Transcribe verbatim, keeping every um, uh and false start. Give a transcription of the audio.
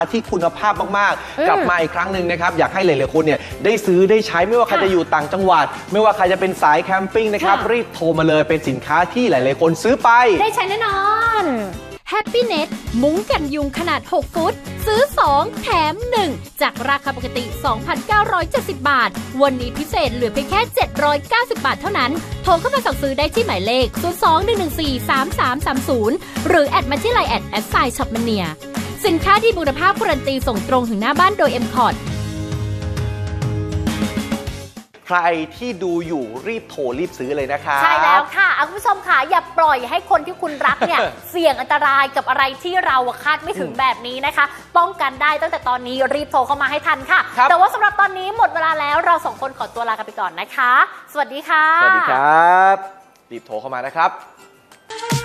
ที่คุณภาพมากๆกลับมาอีกครั้งหนึ่งนะครับอยากให้หลายๆคนเนี่ยได้ซื้อได้ใช้ไม่ว่าใครจะอยู่ต่างจังหวัดไม่ว่าใครจะเป็นสายแคมปิ้งนะครับรีบโทรมาเลยเป็นสินค้าที่หลายๆคนซื้อไปได้ใช้แน่นอน Happynet มุ้งกันยุงขนาดหกฟุตซื้อสองแถมหนึ่งจากราคาปกติ สองพันเก้าร้อยเจ็ดสิบ บาทวันนี้พิเศษเหลือเพียงแค่เจ็ดร้อยเก้าสิบ บาทเท่านั้นโทรเข้ามาสั่งซื้อได้ที่หมายเลขศูนย์ สอง หนึ่ง หนึ่ง สี่ สาม สาม สาม ศูนย์หรือแอดมาที่ไลน์แอดแอดไซน์ช็อปมาเนียสินค้าที่คุณภาพการันตีส่งตรงถึงหน้าบ้านโดย เอ็ม คอร์ดใครที่ดูอยู่รีบโทรรีบซื้อเลยนะครับใช่แล้วค่ะคุณผู้ชมค่ะอย่าปล่อยให้คนที่คุณรักเนี่ย เสี่ยงอันตรายกับอะไรที่เราคาดไม่ถึงแบบนี้นะคะป้องกันได้ตั้งแต่ตอนนี้รีบโทรเข้ามาให้ทันค่ะแต่ว่าสำหรับตอนนี้หมดเวลาแล้วเราสองคนขอตัวลากันไปก่อนนะคะสวัสดีค่ะสวัสดีครับรีบโทรเข้ามานะครับ